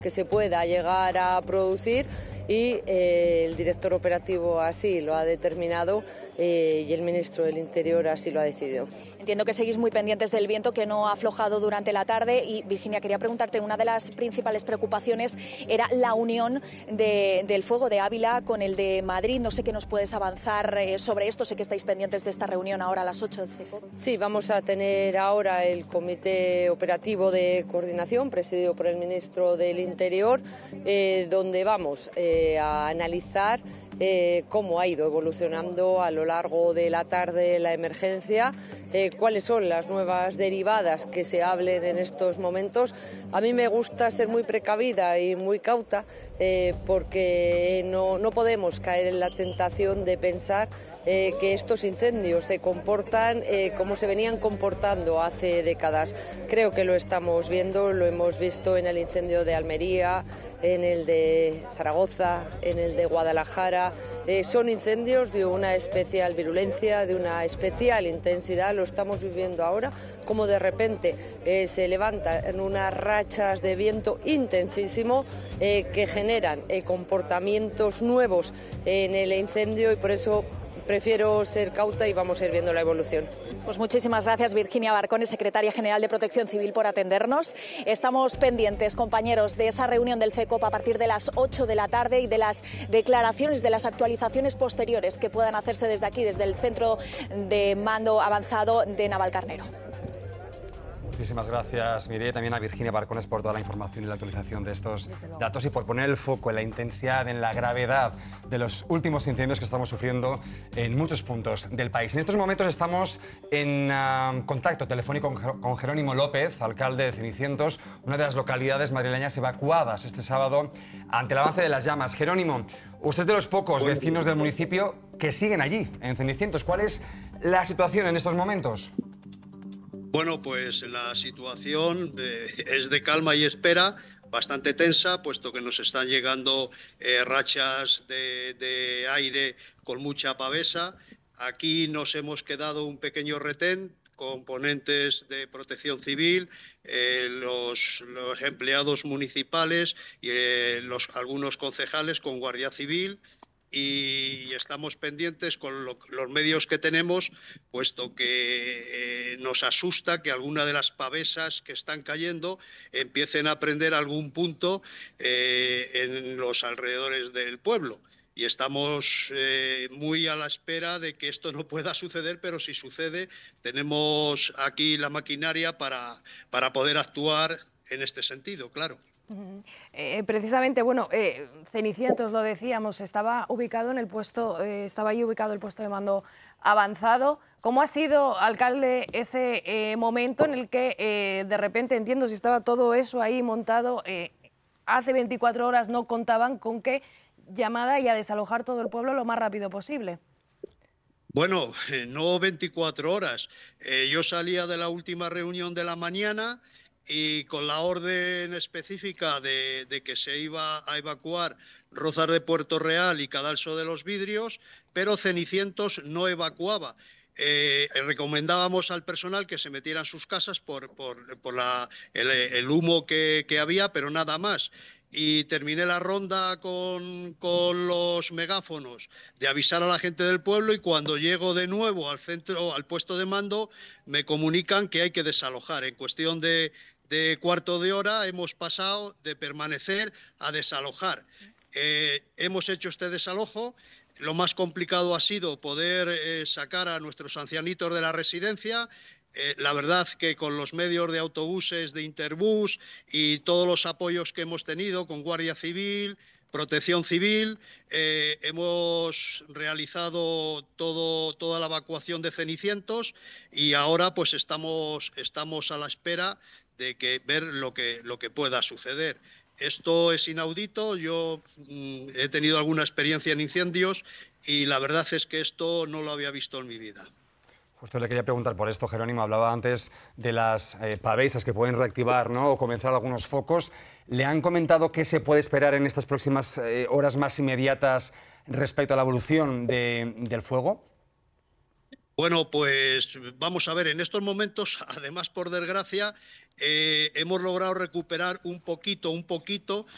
que se pueda llegar a producir y el director operativo así lo ha determinado y el ministro del Interior así lo ha decidido. Entiendo que seguís muy pendientes del viento, que no ha aflojado durante la tarde. Y, Virginia, quería preguntarte, una de las principales preocupaciones era la unión del fuego de Ávila con el de Madrid. No sé qué nos puedes avanzar sobre esto. Sé que estáis pendientes de esta reunión ahora a las 8 del CEPOP. Sí, vamos a tener ahora el Comité Operativo de Coordinación, presidido por el ministro del Interior, donde vamos a analizar cómo ha ido evolucionando a lo largo de la tarde la emergencia, cuáles son las nuevas derivadas que se hablen en estos momentos. A mí me gusta ser muy precavida y muy cauta porque no podemos caer en la tentación de pensar que estos incendios se comportan como se venían comportando hace décadas. Creo que lo estamos viendo, lo hemos visto en el incendio de Almería, en el de Zaragoza, en el de Guadalajara. Son incendios de una especial virulencia, de una especial intensidad. Lo estamos viviendo ahora, como de repente se levantan unas rachas de viento intensísimo que generan comportamientos nuevos en el incendio, y por eso prefiero ser cauta y vamos a ir viendo la evolución. Pues muchísimas gracias, Virginia Barcone, secretaria general de Protección Civil, por atendernos. Estamos pendientes, compañeros, de esa reunión del CECOP a partir de las 8 de la tarde y de las declaraciones, de las actualizaciones posteriores que puedan hacerse desde aquí, desde el Centro de Mando Avanzado de Navalcarnero. Muchísimas gracias, Mireia, también a Virginia Barcones por toda la información y la actualización de estos datos y por poner el foco en la intensidad, en la gravedad de los últimos incendios que estamos sufriendo en muchos puntos del país. En estos momentos estamos en contacto telefónico con Jerónimo López, alcalde de Cenicientos, una de las localidades madrileñas evacuadas este sábado ante el avance de las llamas. Jerónimo, usted es de los pocos vecinos del municipio que siguen allí, en Cenicientos. ¿Cuál es la situación en estos momentos? Bueno, pues la situación es de calma y espera, bastante tensa, puesto que nos están llegando rachas de aire con mucha pavesa. Aquí nos hemos quedado un pequeño retén, componentes de Protección Civil, los empleados municipales y algunos concejales con Guardia Civil. Y estamos pendientes con los medios que tenemos, puesto que nos asusta que alguna de las pavesas que están cayendo empiecen a prender algún punto en los alrededores del pueblo. Y estamos muy a la espera de que esto no pueda suceder, pero si sucede, tenemos aquí la maquinaria para poder actuar en este sentido, claro. Precisamente, bueno, Cenicientos, lo decíamos, estaba ubicado en el puesto, estaba allí ubicado el puesto de mando avanzado. ¿Cómo ha sido, alcalde, ese momento en el que de repente, entiendo, si estaba todo eso ahí montado, hace 24 horas no contaban con qué llamada y a desalojar todo el pueblo lo más rápido posible? Bueno, no 24 horas. Yo salía de la última reunión de la mañana y con la orden específica de que se iba a evacuar Rozas de Puerto Real y Cadalso de los Vidrios, pero Cenicientos no evacuaba. Recomendábamos al personal que se metiera en sus casas por el humo que había, pero nada más. Y terminé la ronda con los megáfonos de avisar a la gente del pueblo, y cuando llego de nuevo al centro, al puesto de mando, me comunican que hay que desalojar. En cuestión de cuarto de hora hemos pasado de permanecer a desalojar. Hemos hecho este desalojo. Lo más complicado ha sido poder sacar a nuestros ancianitos de la residencia. La verdad que con los medios de autobuses de Interbús y todos los apoyos que hemos tenido con Guardia Civil, Protección Civil, hemos realizado toda la evacuación de Cenicientos, y ahora pues estamos a la espera de ver lo que pueda suceder. Esto es inaudito. Yo he tenido alguna experiencia en incendios y la verdad es que esto no lo había visto en mi vida. Justo le quería preguntar por esto, Jerónimo. Hablaba antes de las pavesas que pueden reactivar, ¿no?, o comenzar algunos focos. ¿Le han comentado qué se puede esperar en estas próximas horas más inmediatas respecto a la evolución del fuego? Bueno, pues vamos a ver, en estos momentos, además, por desgracia, hemos logrado recuperar un poquito